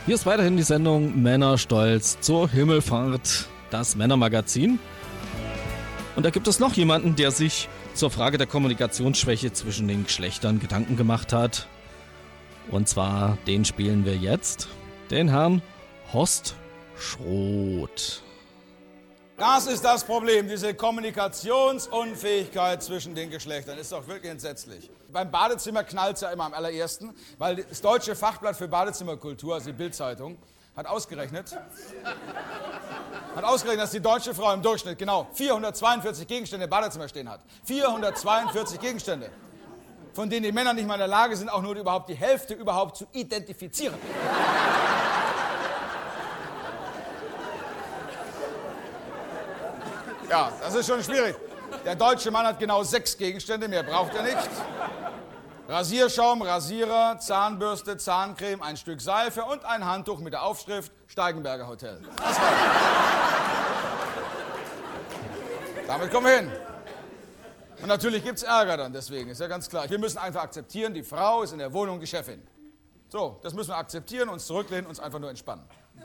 Hier ist weiterhin die Sendung Männerstolz zur Himmelfahrt, das Männermagazin. Und da gibt es noch jemanden, der sich zur Frage der Kommunikationsschwäche zwischen den Geschlechtern Gedanken gemacht hat. Und zwar, den spielen wir jetzt, den Herrn Horst Schroth. Das ist das Problem, diese Kommunikationsunfähigkeit zwischen den Geschlechtern. Ist doch wirklich entsetzlich. Beim Badezimmer knallt es ja immer am allerersten, weil das Deutsche Fachblatt für Badezimmerkultur, also die Bild-Zeitung, hat ausgerechnet, dass die deutsche Frau im Durchschnitt genau 442 Gegenstände im Badezimmer stehen hat. 442 Gegenstände, von denen die Männer nicht mal in der Lage sind, auch nur überhaupt die Hälfte überhaupt zu identifizieren. Ja, das ist schon schwierig. Der deutsche Mann hat genau 6 Gegenstände, mehr braucht er nicht. Rasierschaum, Rasierer, Zahnbürste, Zahncreme, ein Stück Seife und ein Handtuch mit der Aufschrift Steigenberger Hotel. Das war's. Damit kommen wir hin. Und natürlich gibt's Ärger dann deswegen, ist ja ganz klar. Wir müssen einfach akzeptieren, die Frau ist in der Wohnung die Chefin. So, das müssen wir akzeptieren, uns zurücklehnen, uns einfach nur entspannen.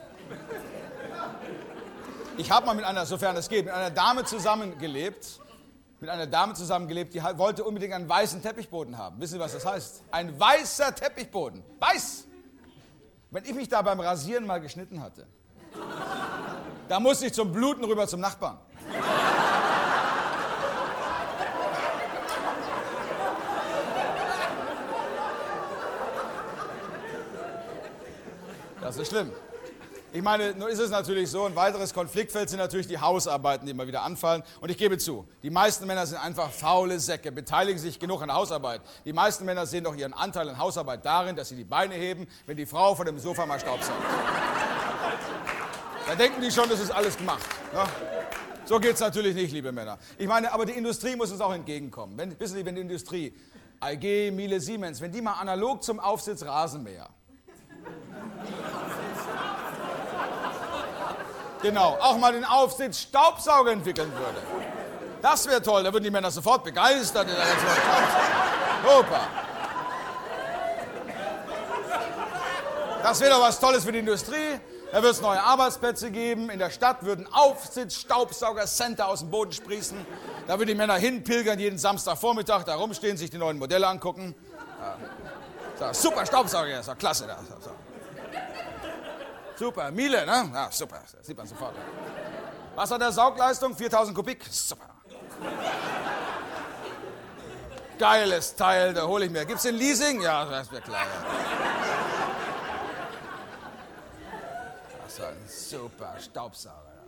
Ich habe mal mit einer, sofern es geht, mit einer Dame zusammengelebt, die wollte unbedingt einen weißen Teppichboden haben. Wissen Sie, was das heißt? Ein weißer Teppichboden. Weiß! Wenn ich mich da beim Rasieren mal geschnitten hatte, da musste ich zum Bluten rüber zum Nachbarn. Das ist schlimm. Ich meine, nun ist es natürlich so, ein weiteres Konfliktfeld sind natürlich die Hausarbeiten, die immer wieder anfallen. Und ich gebe zu, die meisten Männer sind einfach faule Säcke, beteiligen sich genug an der Hausarbeit. Die meisten Männer sehen doch ihren Anteil an Hausarbeit darin, dass sie die Beine heben, wenn die Frau von dem Sofa mal staubsaugt. Da denken die schon, das ist alles gemacht. Ja? So geht's natürlich nicht, liebe Männer. Ich meine, aber die Industrie muss uns auch entgegenkommen. Wissen Sie, wenn die Industrie, AEG, Miele, Siemens, wenn die mal analog zum Aufsitz Rasenmäher, genau, auch mal den Aufsitz Staubsauger entwickeln würde. Das wäre toll, da würden die Männer sofort begeistert. Super. Das wäre doch was Tolles für die Industrie. Da wird es neue Arbeitsplätze geben. In der Stadt würden Aufsitz-Staubsauger-Center aus dem Boden sprießen. Da würden die Männer hinpilgern, jeden Samstagvormittag da rumstehen, sich die neuen Modelle angucken. Ja. So, super Staubsauger, das war klasse. So. Super, Miele, ne? Ja, super, das sieht man sofort. Was hat der Saugleistung? 4000 Kubik? Super. Geiles Teil, da hole ich mir. Gibt's den Leasing? Ja, das wäre klar. Das ist ein super Staubsauger.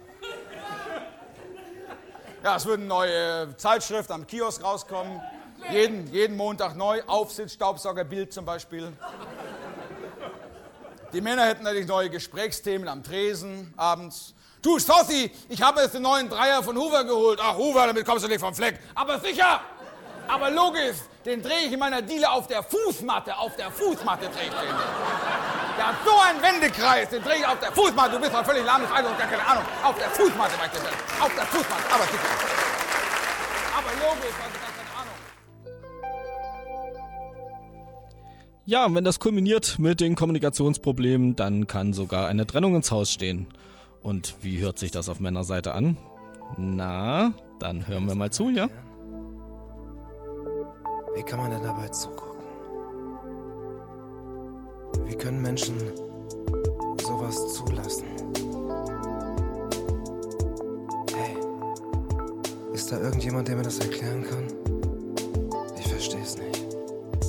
Ja, es würden neue Zeitschriften am Kiosk rauskommen. Jeden Montag neu. Aufsitz, Staubsauger, Bild zum Beispiel. Die Männer hätten natürlich neue Gesprächsthemen am Tresen abends. Du, Stossi, ich habe jetzt den neuen Dreier von Hoover geholt. Ach, Hoover, damit kommst du nicht vom Fleck. Aber sicher, aber logisch, den drehe ich in meiner Diele auf der Fußmatte. Auf der Fußmatte drehe ich den. Der hat so einen Wendekreis, den drehe ich auf der Fußmatte. Du bist doch völlig lahmes Alter und gar keine Ahnung. Auf der Fußmatte, weißt du das? Auf der Fußmatte, aber sicher. Aber logisch, weil du gar keine Ahnung. Ja, wenn das kulminiert mit den Kommunikationsproblemen, dann kann sogar eine Trennung ins Haus stehen. Und wie hört sich das auf Männerseite an? Na, dann hören wir mal zu, ja? Wie kann man denn dabei zugucken? Wie können Menschen sowas zulassen? Hey, ist da irgendjemand, der mir das erklären kann? Ich versteh's nicht.